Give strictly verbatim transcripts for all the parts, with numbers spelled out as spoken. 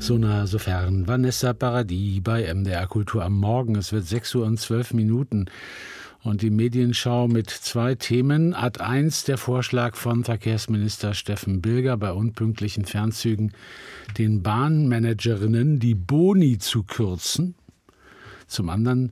So nah, so fern. Vanessa Paradis bei M D R Kultur am Morgen. Es wird sechs Uhr und zwölf Minuten. Und die Medienschau mit zwei Themen. Ad eins der Vorschlag von Verkehrsminister Steffen Bilger, bei unpünktlichen Fernzügen den Bahnmanagerinnen die Boni zu kürzen. Zum anderen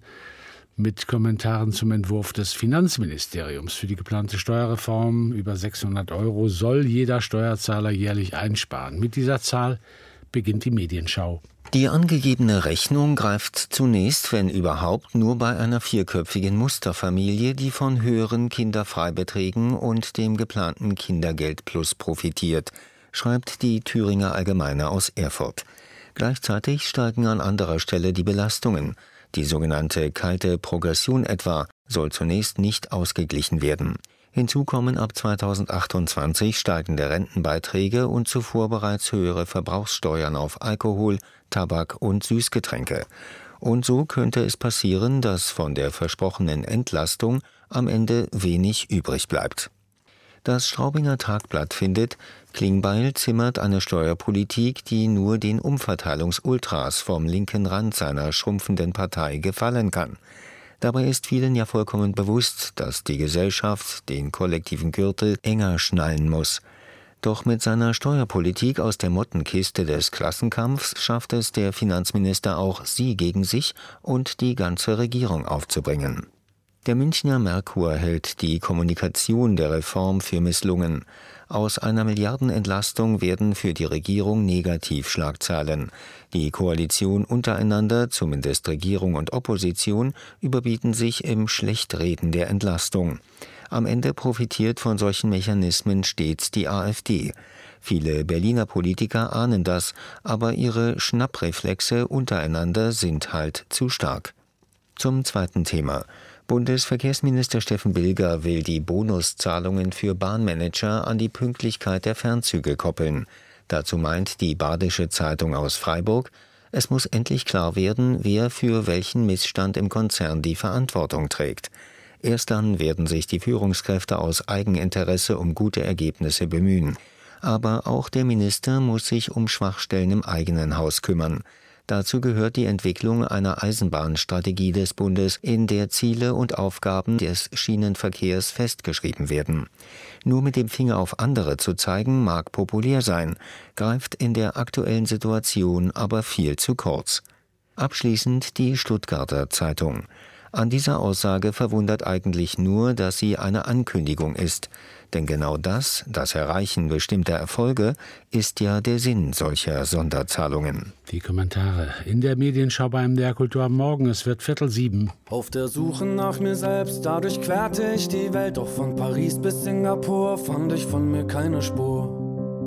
mit Kommentaren zum Entwurf des Finanzministeriums für die geplante Steuerreform. Über sechshundert Euro soll jeder Steuerzahler jährlich einsparen. Mit dieser Zahl beginnt die Medienschau. Die angegebene Rechnung greift zunächst, wenn überhaupt, nur bei einer vierköpfigen Musterfamilie, die von höheren Kinderfreibeträgen und dem geplanten Kindergeld Plus profitiert, schreibt die Thüringer Allgemeine aus Erfurt. Gleichzeitig steigen an anderer Stelle die Belastungen. Die sogenannte kalte Progression etwa soll zunächst nicht ausgeglichen werden. Hinzu kommen ab zweitausendachtundzwanzig steigende Rentenbeiträge und zuvor bereits höhere Verbrauchssteuern auf Alkohol, Tabak und Süßgetränke. Und so könnte es passieren, dass von der versprochenen Entlastung am Ende wenig übrig bleibt. Das Straubinger Tagblatt findet, Klingbeil zimmert eine Steuerpolitik, die nur den Umverteilungsultras vom linken Rand seiner schrumpfenden Partei gefallen kann. Dabei ist vielen ja vollkommen bewusst, dass die Gesellschaft den kollektiven Gürtel enger schnallen muss. Doch mit seiner Steuerpolitik aus der Mottenkiste des Klassenkampfs schafft es der Finanzminister auch, sie gegen sich und die ganze Regierung aufzubringen. Der Münchner Merkur hält die Kommunikation der Reform für misslungen. Aus einer Milliardenentlastung werden für die Regierung Negativschlagzeilen. Die Koalition untereinander, zumindest Regierung und Opposition, überbieten sich im Schlechtreden der Entlastung. Am Ende profitiert von solchen Mechanismen stets die AfD. Viele Berliner Politiker ahnen das, aber ihre Schnappreflexe untereinander sind halt zu stark. Zum zweiten Thema. Bundesverkehrsminister Steffen Bilger will die Bonuszahlungen für Bahnmanager an die Pünktlichkeit der Fernzüge koppeln. Dazu meint die Badische Zeitung aus Freiburg, es muss endlich klar werden, wer für welchen Missstand im Konzern die Verantwortung trägt. Erst dann werden sich die Führungskräfte aus Eigeninteresse um gute Ergebnisse bemühen. Aber auch der Minister muss sich um Schwachstellen im eigenen Haus kümmern. Dazu gehört die Entwicklung einer Eisenbahnstrategie des Bundes, in der Ziele und Aufgaben des Schienenverkehrs festgeschrieben werden. Nur mit dem Finger auf andere zu zeigen, mag populär sein, greift in der aktuellen Situation aber viel zu kurz. Abschließend die Stuttgarter Zeitung. An dieser Aussage verwundert eigentlich nur, dass sie eine Ankündigung ist. Denn genau das, das Erreichen bestimmter Erfolge, ist ja der Sinn solcher Sonderzahlungen. Die Kommentare in der Medienschau bei M D R Kultur am Morgen. Es wird Viertel sieben. Auf der Suche nach mir selbst, dadurch querte ich die Welt. Doch von Paris bis Singapur fand ich von mir keine Spur.